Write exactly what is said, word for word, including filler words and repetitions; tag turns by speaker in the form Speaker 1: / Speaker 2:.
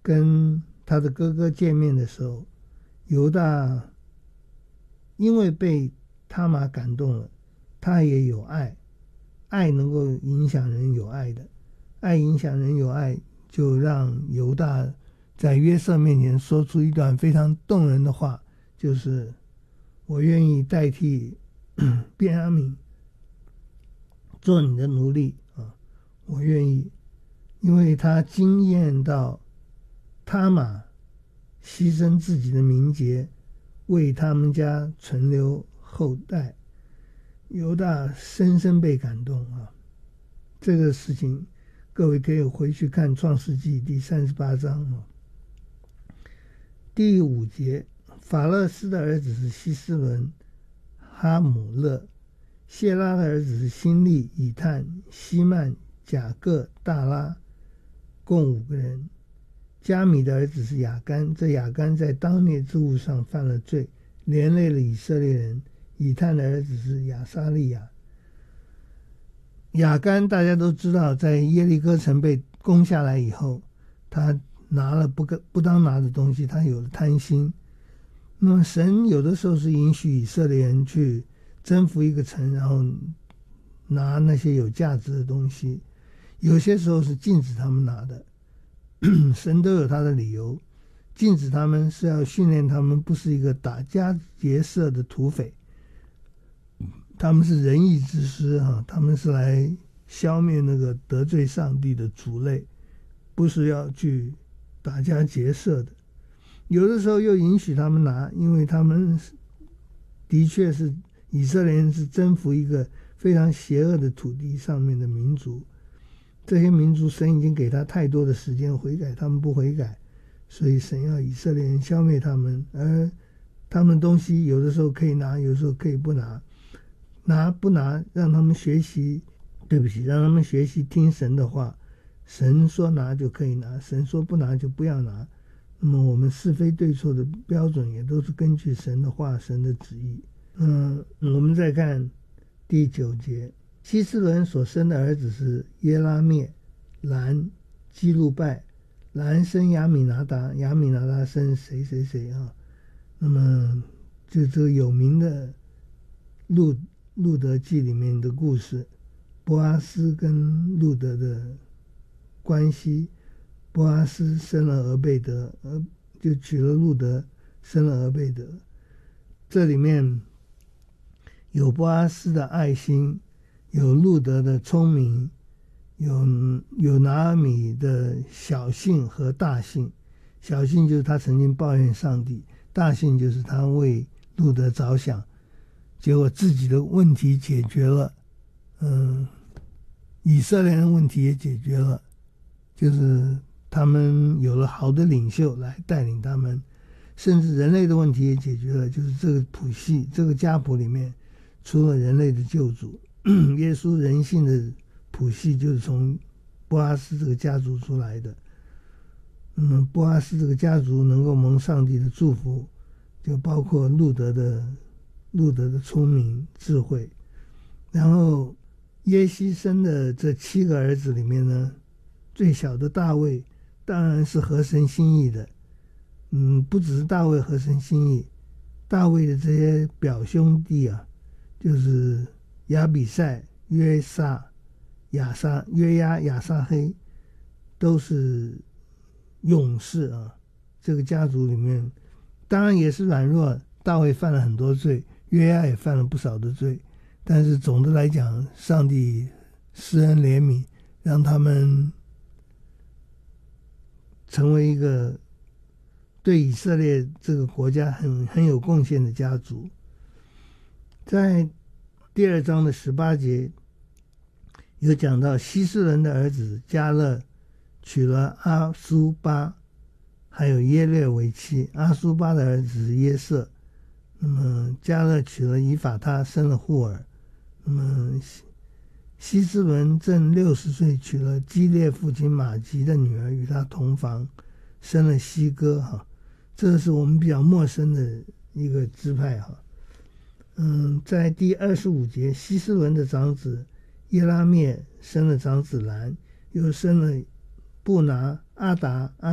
Speaker 1: 跟他的哥哥见面的时候，犹大因为被他玛感动了，他也有爱，爱能够影响人有爱的，爱影响人有爱，就让犹大在约瑟面前说出一段非常动人的话，就是我愿意代替便雅悯做你的奴隶啊，我愿意，因为他经验到他玛牺牲自己的名节，为他们家存留后代，犹大深深被感动啊。这个事情各位可以回去看创世纪第三十八章啊。第五节，法勒斯的儿子是希斯伦、哈姆勒，谢拉的儿子是辛利、以探、希曼、甲各、大拉，共五个人。加米的儿子是亚干，这亚干在当灭之物上犯了罪，连累了以色列人。以探的儿子是亚撒利亚。亚干大家都知道，在耶利哥城被攻下来以后，他拿了不不当拿的东西，他有了贪心。那么神有的时候是允许以色列人去征服一个城，然后拿那些有价值的东西，有些时候是禁止他们拿的。神都有他的理由，禁止他们是要训练他们不是一个打家劫舍的土匪，他们是仁义之师啊，他们是来消灭那个得罪上帝的族类，不是要去打家劫舍的。有的时候又允许他们拿，因为他们的确是以色列人是征服一个非常邪恶的土地上面的民族，这些民族神已经给他太多的时间悔改，他们不悔改，所以神要以色列人消灭他们。而他们东西有的时候可以拿，有的时候可以不拿，拿不拿让他们学习，对不起，让他们学习听神的话，神说拿就可以拿，神说不拿就不要拿。那么我们是非对错的标准也都是根据神的话，神的旨意。嗯，我们再看第九节，希斯伦所生的儿子是耶拉灭、兰、基路拜，兰生亚米拿达，亚米拿达生谁谁谁啊？那么就这个有名的路路德记里面的故事，波阿斯跟路德的关系，波阿斯生了俄贝德，就娶了路德，生了俄贝德。这里面有波阿斯的爱心，有路德的聪明，有有拿俄米的小信和大信。小信就是他曾经抱怨上帝，大信就是他为路德着想，结果自己的问题解决了，嗯，以色列人问题也解决了，就是他们有了好的领袖来带领他们，甚至人类的问题也解决了，就是这个谱系，这个家谱里面出了人类的救主，耶稣人性的谱系就是从波阿斯这个家族出来的。那么波阿斯这个家族能够蒙上帝的祝福，就包括路德的路德的聪明智慧。然后耶西生的这七个儿子里面呢，最小的大卫当然是合神心意的。嗯，不只是大卫合神心意，大卫的这些表兄弟啊，就是亚比赛、约撒、亚撒、约押、亚撒黑，都是勇士啊。这个家族里面当然也是软弱，大卫犯了很多罪，约押也犯了不少的罪，但是总的来讲，上帝施恩怜悯，让他们成为一个对以色列这个国家很很有贡献的家族。在第二章的十八节有讲到希斯伦的儿子迦勒娶了阿苏巴还有耶略为妻，阿苏巴的儿子是耶色，那么迦勒娶了以法他，生了户尔。那么希斯伦正六十岁，娶了基列父亲马吉的女儿，与他同房，生了西哥哈。这是我们比较陌生的一个支派哈。嗯，在第二十五节，希斯伦的长子耶拉灭生了长子兰，又生了布拿、阿达、阿